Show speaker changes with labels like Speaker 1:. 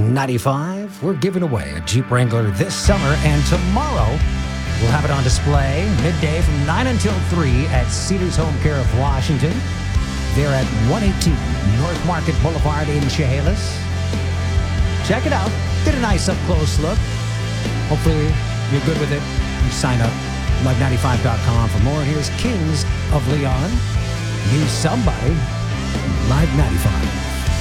Speaker 1: 95, we're giving away a Jeep Wrangler this summer, and tomorrow we'll have it on display midday from 9 until 3 at Cedars Home Care of Washington. They're at 118 North Market Boulevard in Chehalis. Check it out. Get a nice up-close look. Hopefully you're good with it. You sign up, live95.com for more. Here's Kings of Leon. Use somebody. Live 95.